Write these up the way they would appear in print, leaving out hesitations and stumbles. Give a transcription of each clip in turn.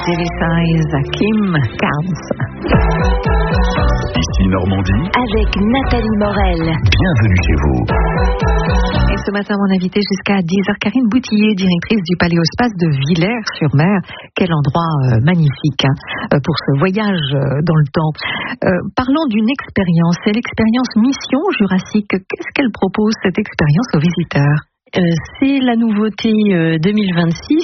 Size, Kim Carnes. Ici Normandie. Avec Nathalie Morel. Bienvenue chez vous. Et ce matin, mon invité jusqu'à 10h, Karine Boutillier, directrice du Paléospace de Villers-sur-Mer. Quel endroit magnifique pour ce voyage dans le temps. Parlons d'une expérience, c'est l'expérience Mission Jurassique. Qu'est-ce qu'elle propose, cette expérience, aux visiteurs ? C'est la nouveauté 2026.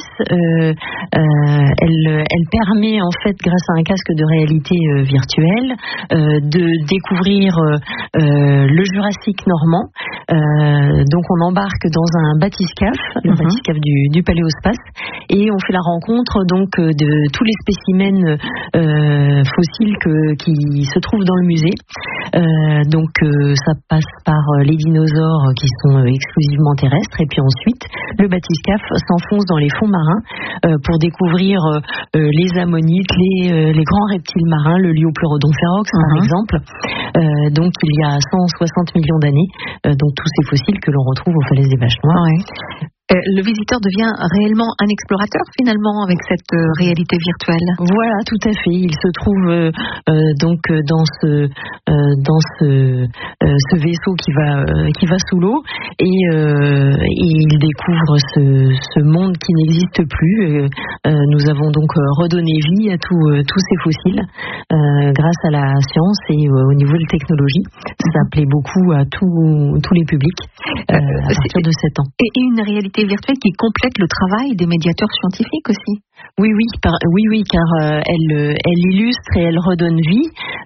Elle permet en fait, grâce à un casque de réalité virtuelle, de découvrir le Jurassique normand. Donc on embarque dans un bathyscaphe, le bathyscaphe du Paléospace, et on fait la rencontre donc de tous les spécimens fossiles qui se trouvent dans le musée. Donc ça passe par les dinosaures qui sont exclusivement terrestres. Et puis ensuite, le bathyscaphe s'enfonce dans les fonds marins pour découvrir les ammonites, les grands reptiles marins, le Liopleurodon ferox par exemple. Donc il y a 160 millions d'années, donc tous ces fossiles que l'on retrouve aux falaises des Vaches Noires. Ouais. Le visiteur devient réellement un explorateur finalement avec cette réalité virtuelle. Voilà, tout à fait. Il se trouve donc dans ce vaisseau qui va sous l'eau et il découvre ce monde qui n'existe plus. Nous avons donc redonné vie à tous ces fossiles grâce à la science et au niveau de technologie. Ça plaît beaucoup à tous les publics à partir de 7 ans. Et une réalité virtuelle qui complète le travail des médiateurs scientifiques aussi. Oui, car elle illustre et elle redonne vie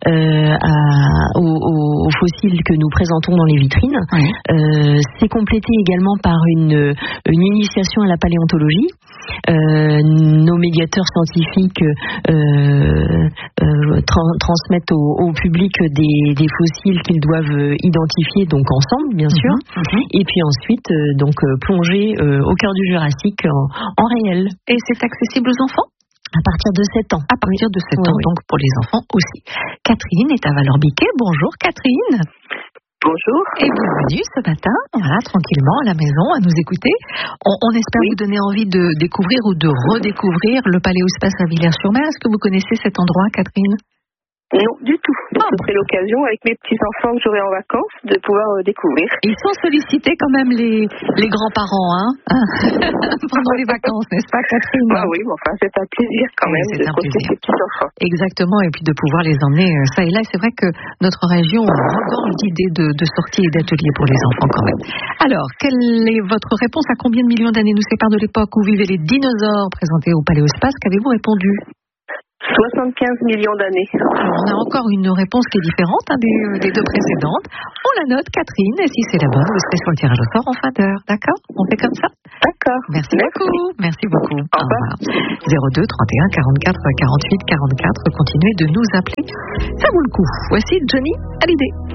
aux fossiles que nous présentons dans les vitrines. Oui. C'est complété également par une initiation à la paléontologie. Nos médiateurs scientifiques transmettent au public des fossiles qu'ils doivent identifier, donc ensemble, bien sûr. Et puis ensuite, donc plonger au cœur du Jurassique en réel. Et c'est accessible aux enfants ? À partir de 7 ans. À partir de 7 ans, donc pour les enfants aussi. Catherine est à Valorbiquet. Bonjour Catherine. Bonjour. Et bienvenue ce matin, voilà, tranquillement à la maison, à nous écouter. On espère vous donner envie de découvrir ou de redécouvrir le Paléospace à Villers-sur-Mer. Est-ce que vous connaissez cet endroit, Catherine ? Non, du tout. Donc, ce serait l'occasion, avec mes petits-enfants que j'aurai en vacances, de pouvoir découvrir. Ils sont sollicités quand même, les grands-parents, pendant les vacances, n'est-ce pas, Catherine ? Ah oui, mais enfin, c'est un plaisir quand même de profiter de ces petits-enfants. Exactement, et puis de pouvoir les emmener ça et là. C'est vrai que notre région regorge d'idées de sorties et d'ateliers pour les enfants quand même. Alors, quelle est votre réponse? À combien de millions d'années nous séparent de l'époque où vivaient les dinosaures présentés au Paléospace? Qu'avez-vous répondu? 75 millions d'années. Alors, on a encore une réponse qui est différente des deux précédentes. On la note, Catherine, et si c'est la bonne, vous serez sur le tirage au sort en fin d'heure. D'accord? On fait comme ça? D'accord. Merci beaucoup. Merci beaucoup. Au revoir. 02 31 44 48 44. Continuez de nous appeler. Ça vaut le coup. Voici Johnny Hallyday.